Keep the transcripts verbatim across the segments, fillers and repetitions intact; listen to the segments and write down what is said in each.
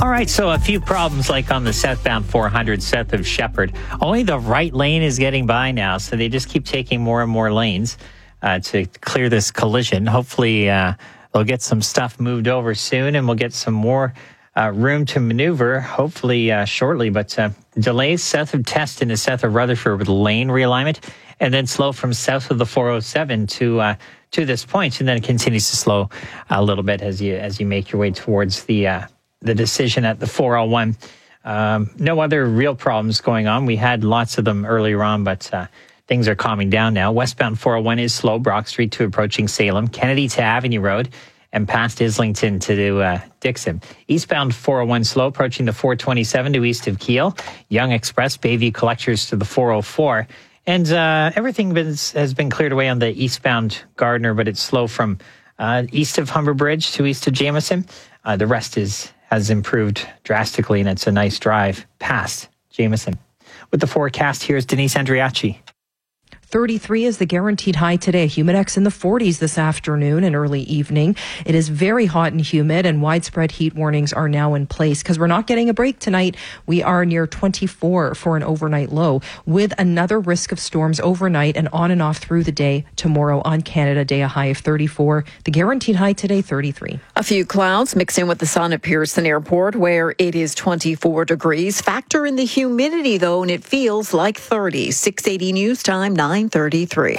All right, so a few problems like on the southbound four hundred south of Shepherd. Only the right lane is getting by now, so they just keep taking more and more lanes uh, to clear this collision. Hopefully, uh, they'll get some stuff moved over soon, and we'll get some more uh, room to maneuver, hopefully uh, shortly. But uh, delays south of Teston to south of Rutherford with lane realignment, and then slow from south of the four oh seven to uh, to this point, and then it continues to slow a little bit as you as you make your way towards the uh, the decision at the four oh one. Um, no other real problems going on. We had lots of them earlier on, but uh, things are calming down now. Westbound four oh one is slow, Brock Street to approaching Salem, Kennedy to Avenue Road, and past Islington to uh, Dixon. Eastbound four oh one slow, approaching the four twenty-seven to east of Kiel, Young Express, Bayview Collectors to the four oh four. And uh, everything been, has been cleared away on the eastbound Gardner, but it's slow from uh, east of Humber Bridge to east of Jameson. Uh, the rest is has improved drastically, and it's a nice drive past Jameson. With the forecast, here's Denise Andriachi. thirty-three is the guaranteed high today. Humidex in the forties this afternoon and early evening. It is very hot and humid, and widespread heat warnings are now in place because we're not getting a break tonight. We are near twenty-four for an overnight low, with another risk of storms overnight and on and off through the day tomorrow on Canada Day, a high of thirty-four. The guaranteed high today, thirty-three. A few clouds mix in with the sun at Pearson Airport, where it is twenty-four degrees. Factor in the humidity, though, and it feels like thirty. six eighty News Time, nine thirty-three.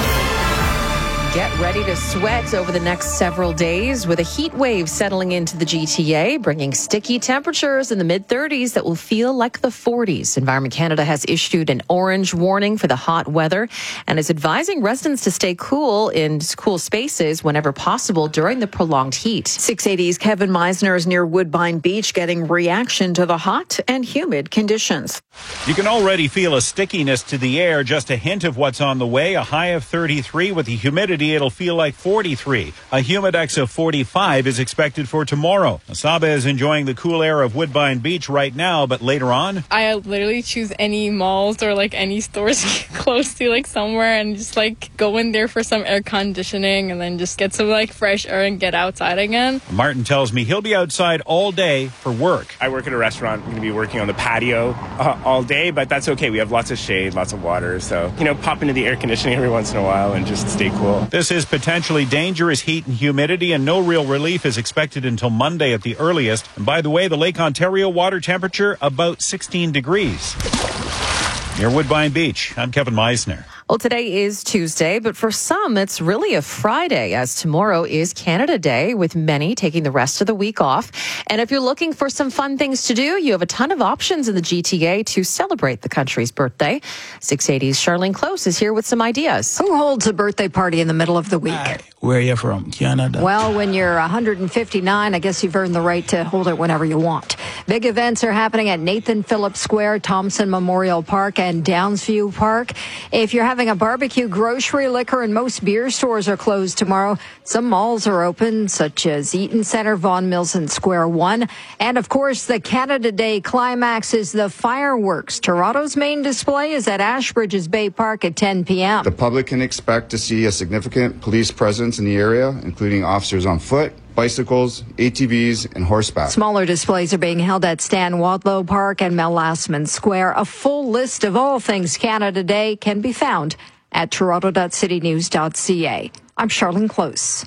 Get ready to sweat over the next several days with a heat wave settling into the G T A, bringing sticky temperatures in the mid-thirties that will feel like the forties. Environment Canada has issued an orange warning for the hot weather and is advising residents to stay cool in cool spaces whenever possible during the prolonged heat. six eighty's Kevin Meisner is near Woodbine Beach getting reaction to the hot and humid conditions. You can already feel a stickiness to the air, just a hint of what's on the way. A high of thirty-three with the humidity. It'll feel like forty-three. A humidex of forty-five is expected for tomorrow. Asaba is enjoying the cool air of Woodbine Beach right now, but later on, I literally choose any malls or like any stores close to like somewhere and just like go in there for some air conditioning and then just get some like fresh air and get outside again. Martin tells me he'll be outside all day for work. I work at a restaurant. I'm going to be working on the patio uh, all day, but that's okay. We have lots of shade, lots of water. So, you know, pop into the air conditioning every once in a while and just stay cool. This is potentially dangerous heat and humidity, and no real relief is expected until Monday at the earliest. And by the way, the Lake Ontario water temperature about sixteen degrees. Near Woodbine Beach, I'm Kevin Meisner. Well, today is Tuesday, but for some, it's really a Friday, as tomorrow is Canada Day, with many taking the rest of the week off. And if you're looking for some fun things to do, you have a ton of options in the G T A to celebrate the country's birthday. six eighty's Charlene Close is here with some ideas. Who holds a birthday party in the middle of the week? Hi. Where are you from? Canada. Well, when you're one hundred fifty-nine, I guess you've earned the right to hold it whenever you want. Big events are happening at Nathan Phillips Square, Thompson Memorial Park, and Downsview Park. If you're having a barbecue, grocery, liquor, and most beer stores are closed tomorrow. Some malls are open, such as Eaton Center, Vaughan Mills, and Square One. And, of course, the Canada Day climax is the fireworks. Toronto's main display is at Ashbridges Bay Park at ten p.m. The public can expect to see a significant police presence in the area, including officers on foot, bicycles, A T Vs, and horseback. Smaller displays are being held at Stan Wadlow Park and Mel Lastman Square. A full list of all things Canada Day can be found at toronto dot city news dot c a. I'm Charlene Close.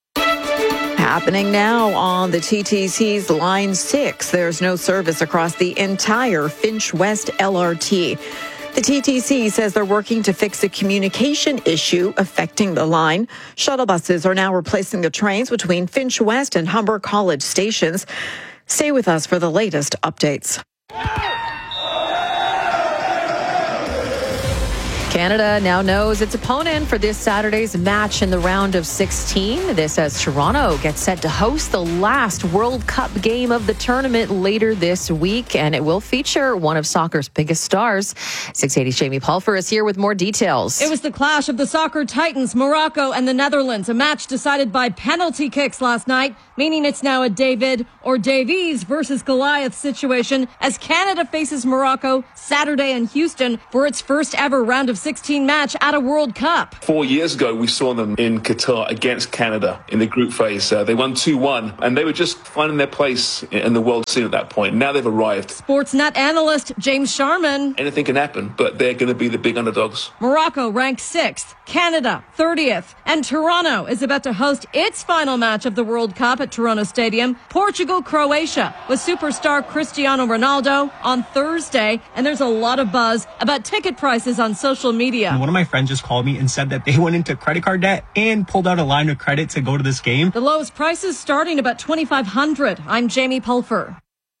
Happening now on the T T C's Line six. There's no service across the entire Finch West L R T. The T T C says they're working to fix a communication issue affecting the line. Shuttle buses are now replacing the trains between Finch West and Humber College stations. Stay with us for the latest updates. Canada now knows its opponent for this Saturday's match in the round of sixteen. This as Toronto gets set to host the last World Cup game of the tournament later this week, and it will feature one of soccer's biggest stars. six eighty's Jamie Pulfer is here with more details. It was the clash of the soccer titans, Morocco and the Netherlands, a match decided by penalty kicks last night, meaning it's now a David or Davies versus Goliath situation as Canada faces Morocco Saturday in Houston for its first ever round of sixteen match at a World Cup. Four years ago, we saw them in Qatar against Canada in the group phase. Uh, they won two one, and they were just finding their place in the world scene at that point. Now they've arrived. Sportsnet analyst James Sharman. Anything can happen, but they're going to be the big underdogs. Morocco ranked sixth, Canada thirtieth, and Toronto is about to host its final match of the World Cup at Toronto Stadium. Portugal-Croatia with superstar Cristiano Ronaldo on Thursday, and there's a lot of buzz about ticket prices on social media. One of my friends just called me and said that they went into credit card debt and pulled out a line of credit to go to this game. The lowest prices starting about twenty-five hundred dollars. I'm Jamie Pulfer.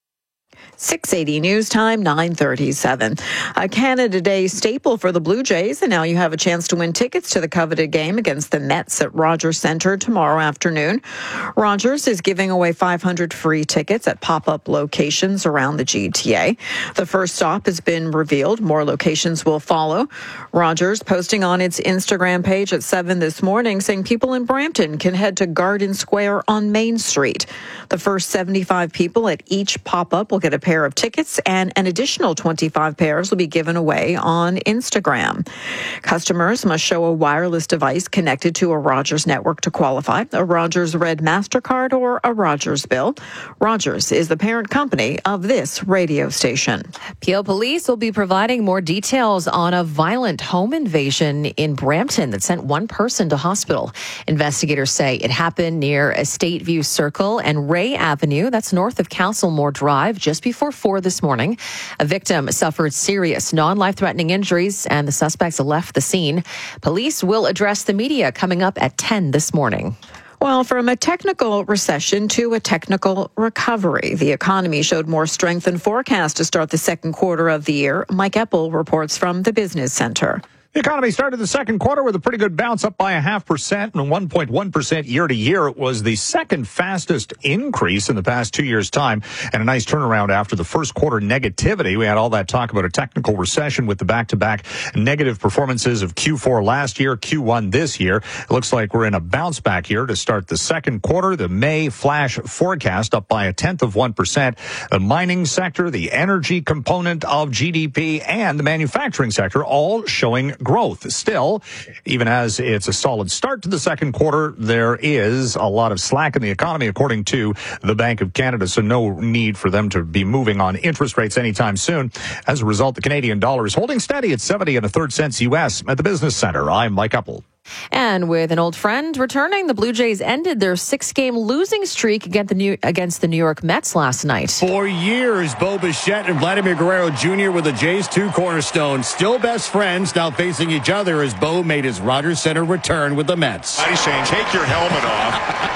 six eighty News Time, nine thirty-seven. A Canada Day staple for the Blue Jays, and now you have a chance to win tickets to the coveted game against the Mets at Rogers Centre tomorrow afternoon. Rogers is giving away five hundred free tickets at pop-up locations around the G T A. The first stop has been revealed. More locations will follow. Rogers posting on its Instagram page at seven this morning saying people in Brampton can head to Garden Square on Main Street. The first seventy-five people at each pop-up will get a pair of tickets, and an additional twenty-five pairs will be given away on Instagram. Customers must show a wireless device connected to a Rogers network to qualify, a Rogers Red MasterCard or a Rogers bill. Rogers is the parent company of this radio station. Peel Police will be providing more details on a violent home invasion in Brampton that sent one person to hospital. Investigators say it happened near Estate View Circle and Ray Avenue. That's north of Castlemore Drive, just before four this morning. A victim suffered serious non-life-threatening injuries, and the suspects left the scene. Police will address the media coming up at ten this morning. Well, from a technical recession to a technical recovery, the economy showed more strength than forecast to start the second quarter of the year. Mike Eppel reports from the Business Center. The economy started the second quarter with a pretty good bounce, up by a half percent and one point one percent year to year. It was the second fastest increase in the past two years' time, and a nice turnaround after the first quarter negativity. We had all that talk about a technical recession with the back-to-back negative performances of Q four last year, Q one this year. It looks like we're in a bounce back here to start the second quarter. The May flash forecast up by a tenth of one percent. The mining sector, the energy component of G D P, and the manufacturing sector all showing growth. Still, even as it's a solid start to the second quarter, there is a lot of slack in the economy, according to the Bank of Canada, so no need for them to be moving on interest rates anytime soon. As a result, the Canadian dollar is holding steady at seventy and a third cents U S at the Business Center. I'm Mike Eppel. And with an old friend returning, the Blue Jays ended their six-game losing streak against the New, against the New York Mets last night. For years, Bo Bichette and Vladimir Guerrero Junior were the Jays' two cornerstones. Still best friends, now facing each other as Bo made his Rogers Center return with the Mets. He's saying, take your helmet off.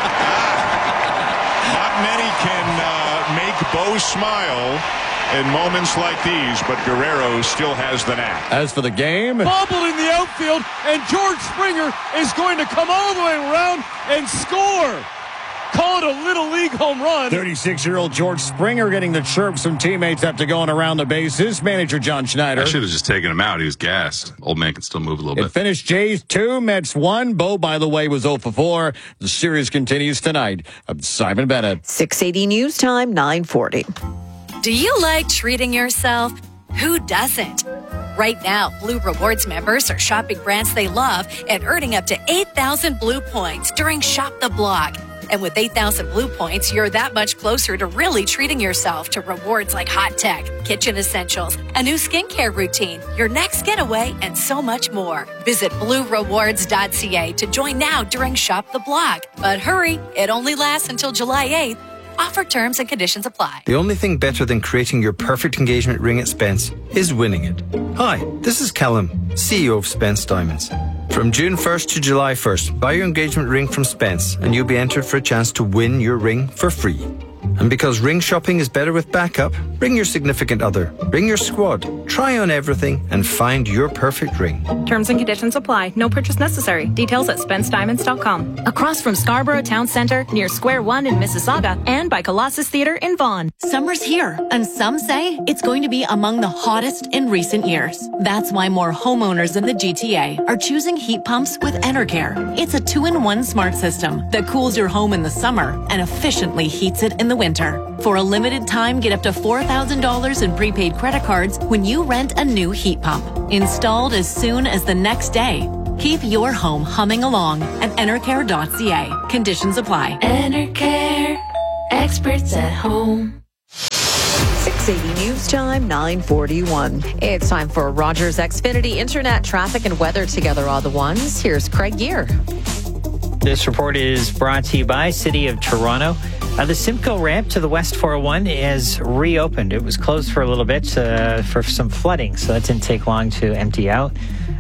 Not many can uh, make Bo smile in moments like these, but Guerrero still has the knack. As for the game, bobbled in the outfield, and George Springer is going to come all the way around and score. Call it a Little League home run. thirty-six-year-old George Springer getting the chirps from teammates after going around the bases. Manager John Schneider. I should have just taken him out. He was gassed. Old man can still move a little it bit. Finished Jays two, Mets one. Bo, by the way, was oh for four. The series continues tonight. I'm Simon Bennett. six eighty News Time, nine forty. Do you like treating yourself? Who doesn't? Right now, Blue Rewards members are shopping brands they love and earning up to eight thousand Blue points during Shop the Block. And with eight thousand Blue points, you're that much closer to really treating yourself to rewards like hot tech, kitchen essentials, a new skincare routine, your next getaway, and so much more. Visit blue rewards dot c a to join now during Shop the Block. But hurry, it only lasts until July eighth. Offer terms and conditions apply. The only thing better than creating your perfect engagement ring at Spence is winning it. Hi, this is Callum, C E O of Spence Diamonds. From June first to July first, buy your engagement ring from Spence and you'll be entered for a chance to win your ring for free. And because ring shopping is better with backup, bring your significant other, bring your squad, try on everything and find your perfect ring. Terms and conditions apply. No purchase necessary. Details at spence diamonds dot com. Across from Scarborough Town Centre, near Square One in Mississauga, and by Colossus Theatre in Vaughan. Summer's here, and some say it's going to be among the hottest in recent years. That's why more homeowners in the G T A are choosing heat pumps with Enercare. It's a two-in-one smart system that cools your home in the summer and efficiently heats it in the winter. winter. For a limited time, get up to four thousand dollars in prepaid credit cards when you rent a new heat pump. Installed as soon as the next day. Keep your home humming along at enercare dot c a. Conditions apply. Enercare, experts at home. six eighty News Time, nine forty-one. It's time for Rogers Xfinity Internet, traffic, and weather together all the ones. Here's Craig Gear. This report is brought to you by City of Toronto. Uh, the Simcoe ramp to the West four oh one is reopened. It was closed for a little bit uh, for some flooding, so that didn't take long to empty out.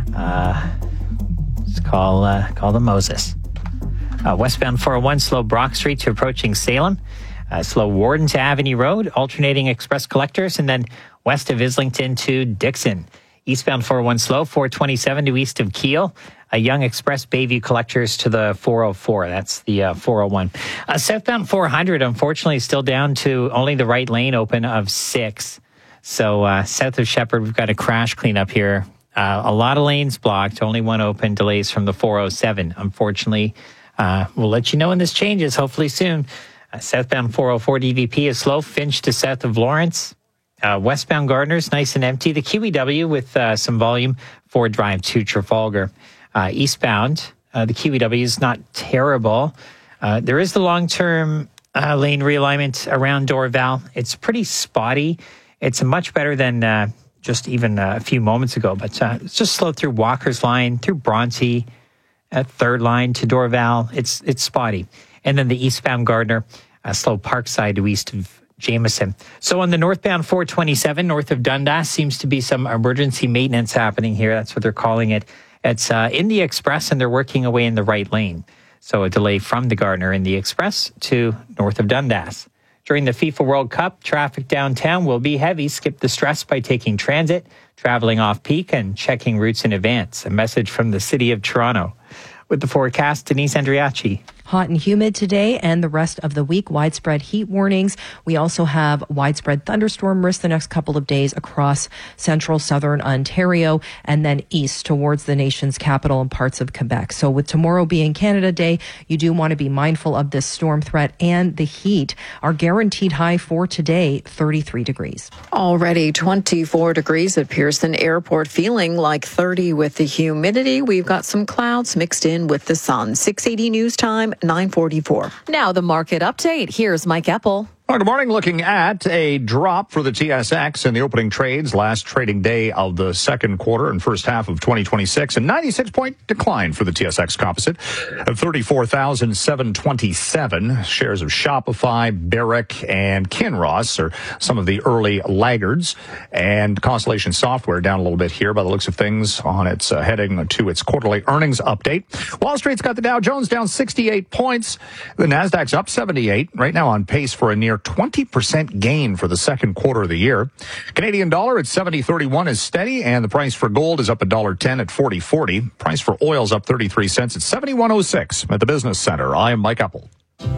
Uh, let's call, uh, call the Moses. Uh, westbound four oh one, slow Brock Street to approaching Salem. Uh, slow Warden to Avenue Road, alternating express collectors, and then west of Islington to Dixon. Eastbound four oh one slow, four twenty-seven to east of Kiel. A Young Express Bayview collectors to the four oh four. That's the uh, four oh one. Uh, southbound four hundred, unfortunately, still down to only the right lane open of six. So uh, south of Shepherd, we've got a crash cleanup here. Uh, a lot of lanes blocked, only one open. Delays from the four oh seven. Unfortunately, uh, we'll let you know when this changes, hopefully soon. Uh, southbound four oh four D V P is slow. Finch to south of Lawrence. Uh, westbound Gardner's nice and empty. The Q E W with uh, some volume. Ford Drive to Trafalgar. Uh, eastbound, uh, the Q E W is not terrible. Uh, there is the long-term uh, lane realignment around Dorval. It's pretty spotty. It's much better than uh, just even uh, a few moments ago, but uh, it's just slow through Walker's Line, through Bronte, at third line to Dorval. It's it's spotty. And then the eastbound Gardner, uh, slow Parkside to east of Jameson. So on the northbound four twenty-seven, north of Dundas, seems to be some emergency maintenance happening here. That's what they're calling it. It's uh, in the Express, and they're working away in the right lane. So a delay from the Gardner in the Express to north of Dundas. During the FIFA World Cup, traffic downtown will be heavy. Skip the stress by taking transit, traveling off-peak, and checking routes in advance. A message from the City of Toronto. With the forecast, Denise Andriachi. Hot and humid today and the rest of the week. Widespread heat warnings. We also have widespread thunderstorm risk the next couple of days across central southern Ontario and then east towards the nation's capital and parts of Quebec. So with tomorrow being Canada Day, you do want to be mindful of this storm threat and the heat. Our guaranteed high for today, thirty-three degrees. Already twenty-four degrees at Pearson Airport, feeling like thirty with the humidity. We've got some clouds mixed in with the sun. six eighty News Time, nine forty-four. Now the market update. Here's Mike Eppel. Well, good morning. Looking at a drop for the T S X in the opening trades, last trading day of the second quarter and first half of twenty twenty-six. A ninety-six point decline for the T S X Composite of thirty-four thousand seven hundred twenty-seven. Shares of Shopify, Barrick, and Kinross are some of the early laggards. And Constellation Software down a little bit here by the looks of things on its uh, heading to its quarterly earnings update. Wall Street's got the Dow Jones down sixty-eight points. The Nasdaq's up seventy-eight, right now on pace for a near twenty percent gain for the second quarter of the year. Canadian dollar at seventy thirty-one is steady, and the price for gold is up one dollar ten at forty forty. Price for oil is up thirty-three cents at seventy-one oh six at the Business Center. I am Mike Eppel.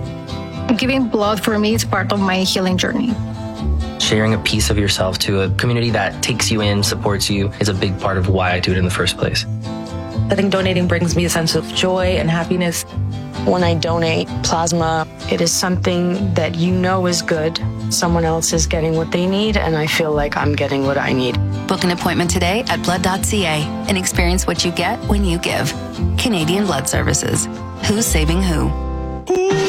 Giving blood for me is part of my healing journey. Sharing a piece of yourself to a community that takes you in, supports you, is a big part of why I do it in the first place. I think donating brings me a sense of joy and happiness. When I donate plasma, it is something that you know is good. Someone else is getting what they need, and I feel like I'm getting what I need. Book an appointment today at blood dot c a and experience what you get when you give. Canadian Blood Services. Who's saving who?